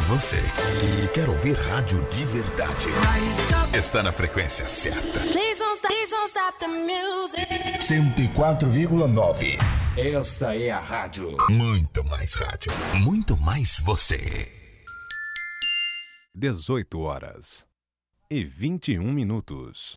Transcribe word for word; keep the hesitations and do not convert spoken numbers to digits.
Você que quer ouvir rádio de verdade está na frequência certa. cento e quatro vírgula nove. Esta é a rádio. Muito mais rádio. Muito mais você. dezoito horas e vinte e um minutos.